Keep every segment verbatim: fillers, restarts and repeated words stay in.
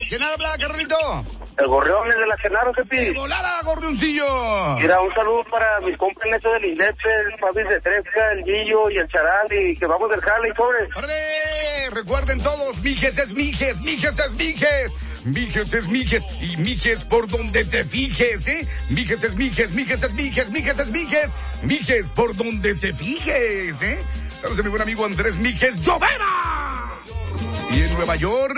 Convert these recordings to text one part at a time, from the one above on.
¿Quién habla, carnalito? El gorrión, el de la Genaro, Cepi. ¡De volada, gorrioncillo! Mira, un saludo para mis compas en eso del Indepe, el Fabi de Tresca, el Guillo y el Charal, y que vamos del Jale y sobre. ¡Órale! Recuerden todos, Mijes es Mijes, Mijes es Mijes. Mijes es Mijes, y Mijes por donde te fijes, ¿eh? Mijes es Mijes, Mijes es Mijes, Mijes es Mijes. Mijes por donde te fijes, ¿eh? Saludos a mi buen amigo Andrés Mijes Llovera. Y en Nueva York...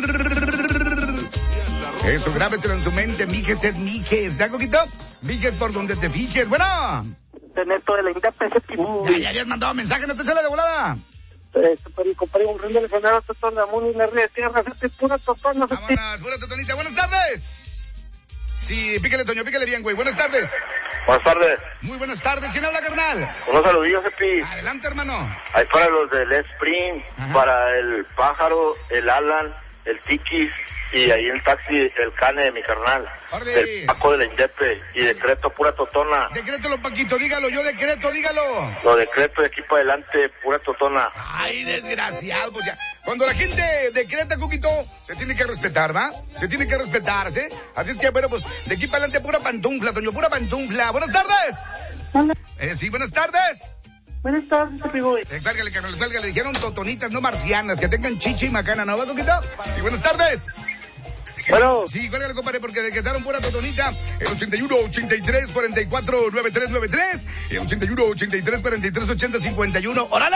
Eso, grábeselo en su mente, Mijes es Mijes, ¿ya, Coquito? Mijes por donde te fijes, bueno. Teneto de la Indepe, Cepi. Ya, ya habías mandado mensaje, no te sale de volada. Este, para compadre, un río de Genaro, Totona, Muni, la ría de tierra, Cepi, pura Totona, Cepi. Vámonos, pura Totonita, buenas tardes. Sí, pícale, Toño, pícale bien, güey, buenas tardes. Buenas tardes. Muy buenas tardes, ¿quién habla, carnal? Unos saludillos, Cepi. Adelante, hermano. Ahí para los del Spring, Ajá. para el Pájaro, el Alan, el Tiquis, y ahí el taxi, el Cane de mi carnal. Órale. El Paco de la Indepe, y decreto pura Totona. Decrétalo, Paquito, dígalo, yo decreto, dígalo. Lo decreto de aquí para adelante, pura Totona. Ay, desgraciado, pues ya. Cuando la gente decreta, Cuquito, se tiene que respetar, ¿va? Se tiene que respetarse. Así es que, bueno, pues, de aquí para adelante, pura pantufla, Toño, pura pantufla. Buenas tardes. Hola. Eh, sí, buenas tardes. Buenas tardes, Cepi Boy. Eh, cuélgale, carnal, cuélgale. Dijeron totonitas, no marcianas, que tengan chicha y macana, ¿no, va, Cuquito? Sí, buenas tardes. Sí, Bueno. Sí, cuélgale, compadre, porque decretaron pura totonita. El ochenta y uno, ochenta y tres, cuarenta y cuatro, noventa y tres noventa y tres. El ochenta y uno, ochenta y tres, cuarenta y tres, ochenta, cincuenta y uno. ¡Órale!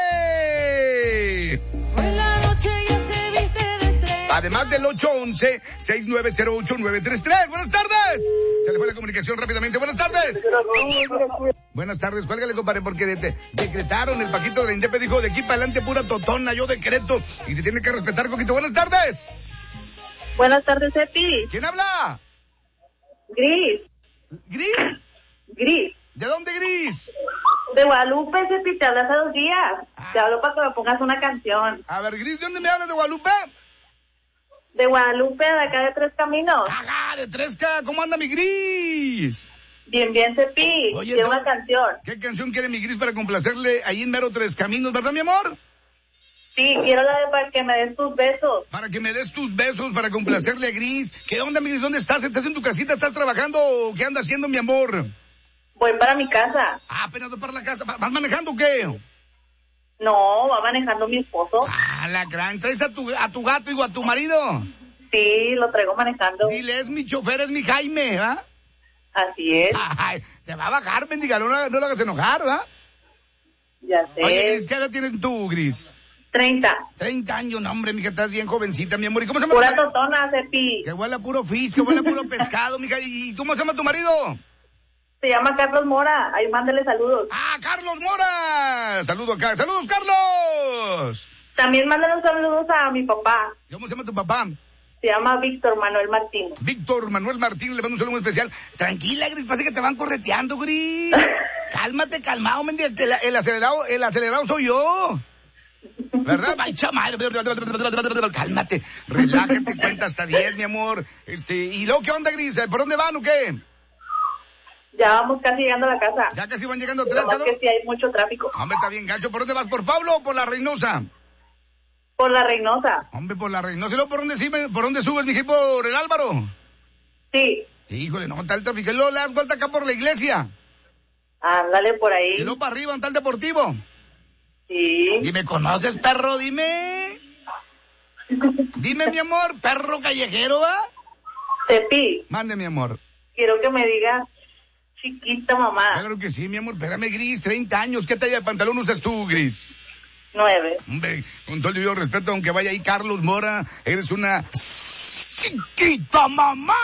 Además del ocho once, seis nueve cero ocho, nueve tres tres. Buenas tardes. Se le fue la comunicación rápidamente. Buenas tardes. Buenas tardes. Cuélgale, compadre, porque de- de- decretaron. El Paquito de la Indepe dijo, de aquí para adelante pura totona, yo decreto. Y se tiene que respetar, Coquito. Buenas tardes. Buenas tardes, Cepi. ¿Quién habla? Gris. ¿Gris? Gris. ¿De dónde, Gris? De Guadalupe, Cepi, te hablo hace dos días. Te hablo para que me pongas una canción. A ver, Gris, ¿de dónde me hablas? ¿De Guadalupe? De Guadalupe, de acá de Tres Caminos. Ajá, de tres K. ¿Cómo anda mi Gris? Bien, bien, Cepi. Oye, Quiero tú- una canción. ¿Qué canción quiere mi Gris para complacerle ahí en mero Tres Caminos, verdad, mi amor? Sí, quiero la de para que me des tus besos. Para que me des tus besos, para complacerle a Gris. ¿Qué onda, mi Gris? ¿Dónde estás? ¿Estás en tu casita? ¿Estás trabajando o qué andas haciendo, mi amor? Voy para mi casa. Ah, apenas voy para la casa. ¿Vas manejando o qué? No, va manejando mi esposo. Ah, la gran. ¿Traes a tu, a tu gato y a tu marido? Sí, lo traigo manejando. Dile, es mi chofer, es mi Jaime, ¿va? Así es, Ay, te va a bajar, bendiga, no, la- no lo hagas enojar, ¿va? ya sé. Oye, Gris, ¿qué edad tienes tú, Gris? treinta. treinta años, no, hombre, mija, estás bien jovencita, mi amor. ¿Y cómo se llama Pura tu marido? totona, Cepi. Que huele a puro fish, que huele a puro pescado, mija. ¿Y cómo se llama tu marido? Se llama Carlos Mora. Ahí mándale saludos. ¡Ah, Carlos Mora! Saludo acá. ¡Saludos, Carlos! También mándale saludos a mi papá. ¿Cómo se llama tu papá? Se llama Víctor Manuel Martínez. Víctor Manuel Martín, le mando un saludo muy especial. Tranquila, Gris, parece que te van correteando, Gris. Cálmate, calmado, mendiga, que la- el acelerado, el acelerado soy yo. ¿Verdad? Ay, chamal. Cálmate, relájate, cuenta hasta diez, mi amor. Este, ¿y luego qué onda, Gris? ¿Por dónde van o qué? Ya vamos casi llegando a la casa. Ya casi van llegando a Nada tres, más ¿no? que sí hay mucho tráfico. Hombre, está bien gacho. ¿Por dónde vas? ¿Por Pablo o por la Reynosa? Por la Reynosa. Hombre, por la Reynosa. ¿Y luego por dónde, sube- por dónde subes, mi hijo? ¿Por el Álvaro? Sí. Híjole, no, está el tráfico. Y luego le das vuelta acá por la iglesia. Ándale por Y ahí. luego para arriba, está el deportivo. Sí. ¿Y me conoces, perro? Dime. Dime, mi amor, perro callejero, ¿va? Cepi, Mande, mi amor. quiero que me digas chiquita mamá. Claro que sí, mi amor. Espérame, Gris, treinta años. ¿Qué talla de pantalón usas tú, Gris? Nueve. Hombre, con todo el debido respeto, aunque vaya ahí Carlos Mora, eres una chiquita mamá.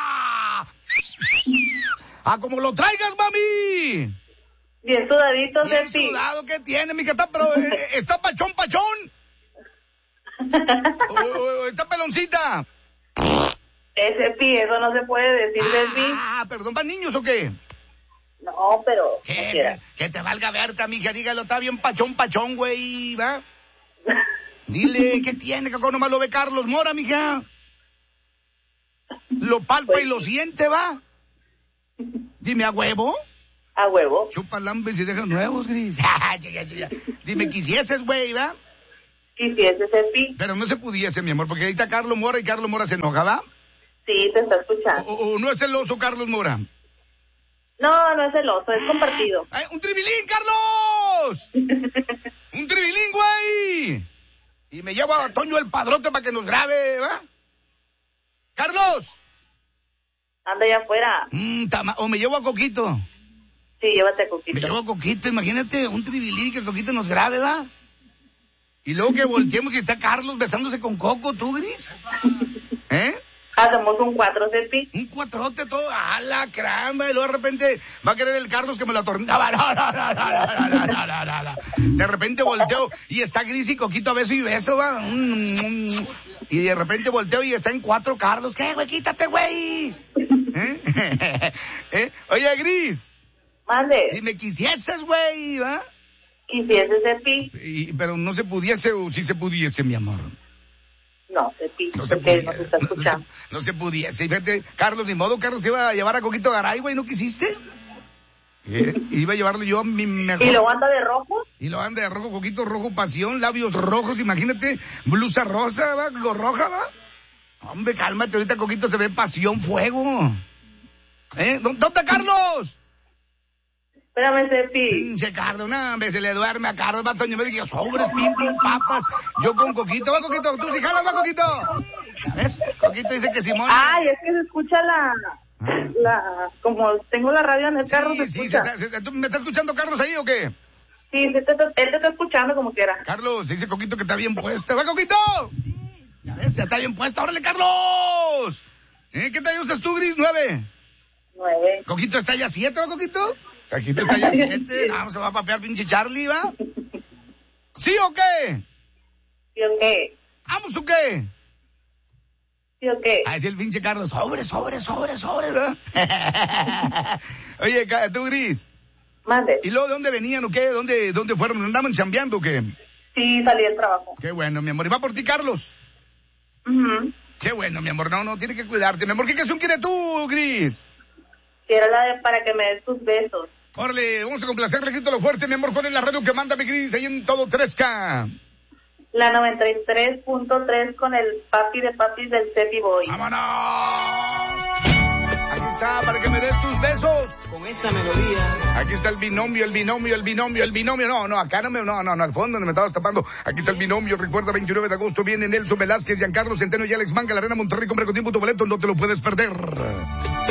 ¡Ah, como lo traigas, mami! Bien sudadito, Bien Cepi. sudado, ¿qué tiene, mi está, pero eh, está pachón, pachón. O, o- o está peloncita. Eh, Cepi, eso no se puede decir, Cepi. Ah, perdón, ¿para niños o qué? No, pero no ¿Qué? quiera. Que te valga Berta, mija, dígalo, está bien pachón, pachón, güey, ¿va? Dile, ¿qué tiene? Que nomás lo ve Carlos Mora, mija. Lo palpa Pues y lo siente, ¿va? Dime, ¿a huevo? A huevo. Chupa lambes y deja nuevos, Gris. Ya, ya, ya. Dime, quisieses, güey, ¿va? Quisiese, Cepi. Pero no se pudiese, mi amor, porque ahí está Carlos Mora y Carlos Mora se enoja, ¿va? Sí, te está escuchando. ¿O, o no es celoso Carlos Mora? No, no es celoso, es compartido. ¡Ay, un tribilín, Carlos! ¡Un tribilín, güey! Y me llevo a Toño el Padrote para que nos grabe, ¿va? ¡Carlos! Anda allá afuera. Mm, tama- o me llevo a Coquito. Sí, llévate a Me Coquito. llevo a Coquito, imagínate, un tribilín que Coquito nos grabe, ¿va? Y luego que volteemos y está Carlos besándose con Coco, ¿tú, Gris? ¿Eh? Hacemos un cuatro, Cepi. Un cuatrote todo, ¡a la caramba! Y luego de repente va a querer el Carlos que me lo atornaba. No, no, no, no, no, no, no, no, no, no. De repente volteo y está Gris y Coquito a beso y beso, ¿va? Y de repente volteo y está en cuatro Carlos. ¿Qué, güey? Quítate, güey. ¿Eh? ¿Eh? Oye, Gris. Mande. Si me quisieses, güey, ¿va? Quisiese, Cepi. Y, pero no se pudiese o sí se pudiese, mi amor. No, Cepi, No se porque podía, nos está no, no escuchando. se, no se pudiese. Fíjate, Carlos, ni modo, Carlos iba a llevar a Coquito Garay, güey, ¿no quisiste? ¿Eh? Iba a llevarlo yo a mi mejor. ¿Y luego anda de rojo? Y lo anda de rojo, Coquito rojo, pasión, labios rojos, imagínate, blusa rosa, ¿va? Go roja, ¿va? Hombre, cálmate, ahorita Coquito se ve pasión, fuego. ¿Eh? ¿Dó- ¿Dónde, Carlos? Espérame, Cepi. Pinche Carlos, no, hombre, se le duerme a Carlos, va Toño, me dijo, sobres, pim, pim, papas, yo con Coquito, va Coquito, tú sí jalas, va Coquito. ¿Ves? Coquito dice que Simón. Ay, es que se escucha la... la como tengo la radio en el carro, se Sí, sí, escucha. se está- se- ¿tú ¿me está escuchando Carlos ahí o qué? Sí, sí, te- te- él te está escuchando como quiera. Carlos, dice Coquito que está bien puesta, ¿va Coquito? Ya ves, ya está bien puesta, órale Carlos. ¿Eh? ¿Qué talla usas tú, Gris? ¿Nueve? Nueve. Coquito está ya siete, ¿va Coquito? Coquito está ya siete, vamos, se va a papear pinche Charlie, ¿va? ¿Sí o qué? ¿Sí o qué? ¿Vamos o qué? ¿Sí o qué? Ah, es el pinche Carlos, sobre, sobre, sobre, sobre, ¿no? Oye, ca- tú, Gris, Mande. ¿y luego de dónde venían o qué? ¿Dónde, dónde fueron? ¿Andaban chambeando o qué? Sí, salí del trabajo. Qué bueno, mi amor. ¿Y va por ti, Carlos? Ujú. Qué bueno, mi amor. No, no, tiene que cuidarte, mi amor. ¿Qué canción quieres tú, Gris? Quiero la de para que me des tus besos. Órale, vamos a complacerle, grito lo fuerte, mi amor. ¿Cuál es la radio que manda, mi Gris? Ahí en todo tres K. La noventa y tres punto tres con el papi de papis del Cepi Boy. ¡Vámonos! Aquí está, para que me des tus besos. Con esa melodía. Aquí está el binomio, el binomio, el binomio, el binomio. No, no, acá no me, no, no, no, al fondo donde me estabas tapando. Aquí está el binomio. Recuerda, veintinueve de agosto viene Nelson Velázquez, Giancarlo Centeno y Alex Manga, la Arena Monterrey. Compra con tiempo tu boleto, no te lo puedes perder.